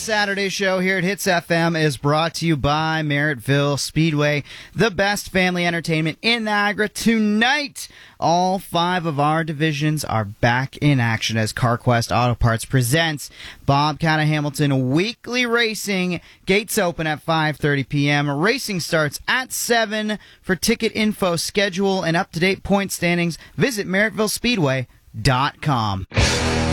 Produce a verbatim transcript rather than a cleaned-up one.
Saturday show here at Hits F M is brought to you by Merrittville Speedway, the best family entertainment in Niagara. Tonight, all five of our divisions are back in action as CarQuest Auto Parts presents Bobcat of Hamilton Weekly Racing. Gates open at five thirty p.m. Racing starts at seven. For ticket info, schedule, and up-to-date point standings, visit Merrittville Speedway dot com.